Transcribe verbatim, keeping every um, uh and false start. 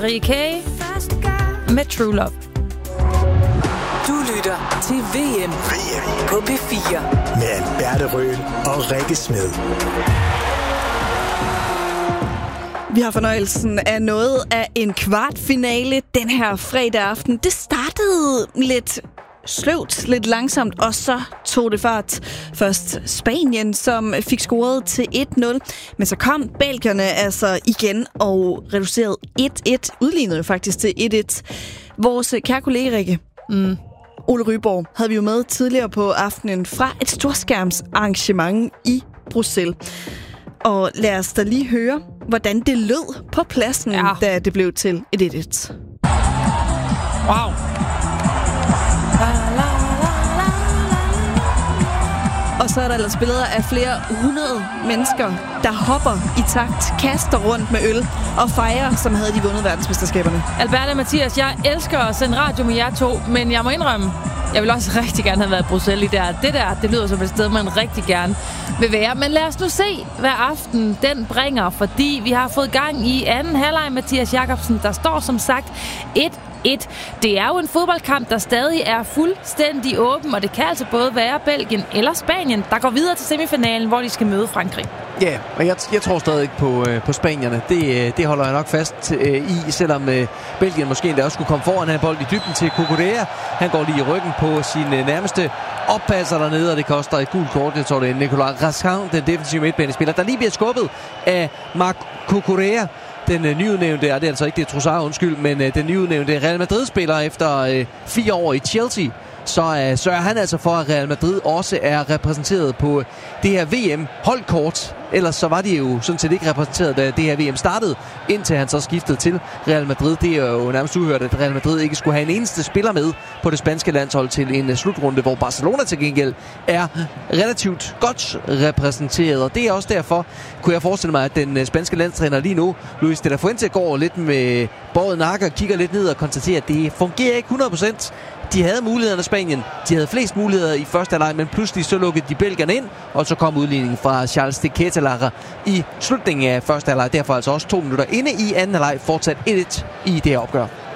Rikke med True Love. Du lytter til V M, V M på P fire med Alberte Røhl og Rikke Smed. Vi har fornøjelsen af noget af en kvartfinale den her fredag aften. Det startede lidt sløvt, lidt langsomt, og så tog det fart. Først Spanien, som fik scoret til et nul, men så kom belgierne altså igen og reducerede et et, udlignede faktisk til et et. Vores kære kollega Rikke, mm. Ole Ryborg, havde vi jo med tidligere på aftenen fra et storskærmsarrangement i Bruxelles. Og lad os da lige høre, hvordan det lød på pladsen, ja. Da det blev til et et et. Wow. Og så er der ellers billeder af flere hundrede mennesker, der hopper i takt, kaster rundt med øl og fejrer, som havde de vundet verdensmesterskaberne. Alberte og Mathias, jeg elsker at sende radio med jer to, men jeg må indrømme, jeg vil også rigtig gerne have været i Bruxelles i der. Det der, det lyder som et sted, man rigtig gerne vil være. Men lad os nu se, hvad aften den bringer, fordi vi har fået gang i anden halvleg. Mathias Jakobsen, der står som sagt et et. Det er jo en fodboldkamp, der stadig er fuldstændig åben, og det kan altså både være Belgien eller Spanien, der går videre til semifinalen, hvor de skal møde Frankrig. Ja, og jeg, jeg tror stadig ikke på, øh, på spanierne. Det, det holder jeg nok fast øh, i, selvom øh, Belgien måske endda også skulle komme foran. Han bold i dybden til Cucurella. Han går lige i ryggen på sin øh, nærmeste oppasser dernede, og det koster et gult kort. Jeg tror, det er Nicolas Raskin, den defensive midtbanespiller, der lige bliver skubbet af Marc Cucurella. Den øh, nyudnævnte, ja, det er altså ikke det Trossard, undskyld, men øh, den nyudnævnte Real Madrid-spiller efter øh, fire år i Chelsea, så øh, sørger han altså for, at Real Madrid også er repræsenteret på det her V M-holdkort. Ellers så var de jo sådan set ikke repræsenteret, da det her V M startede, indtil han så skiftede til Real Madrid. Det er jo nærmest uhørt, at Real Madrid ikke skulle have en eneste spiller med på det spanske landshold til en slutrunde, hvor Barcelona til gengæld er relativt godt repræsenteret. Og det er også derfor, kunne jeg forestille mig, at den spanske landstræner lige nu, Luis de la Fuente, går lidt med båret nakke og kigger lidt ned og konstaterer, at det fungerer ikke hundrede procent. De havde mulighederne, Spanien. De havde flest muligheder i første halvleg, men pludselig så lukkede de belgierne ind, og så kom udligningen fra Charles de Ketelaere i slutningen af første halvleg. Derfor altså også to minutter inde i anden halvleg, fortsat et et i det her opgør.